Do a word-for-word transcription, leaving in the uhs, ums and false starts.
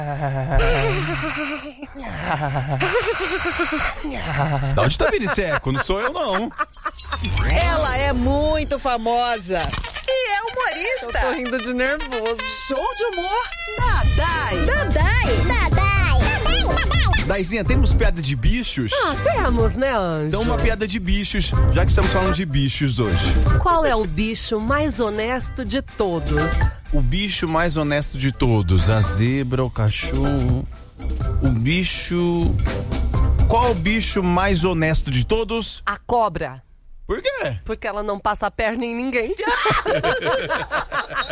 Da onde tá vindo esse eco? Não sou eu, não. Ela é muito famosa e é humorista. Eu tô rindo de nervoso. Show de humor, Dadai. Dadai, Dadai, Daizinha, temos piada de bichos? Ah, temos, né, Anjo? Então uma piada de bichos, já que estamos falando de bichos hoje. Qual é o bicho mais honesto de todos? O bicho mais honesto de todos. A zebra, o cachorro. O bicho... Qual o bicho mais honesto de todos? A cobra. Por quê? Porque ela não passa a perna em ninguém.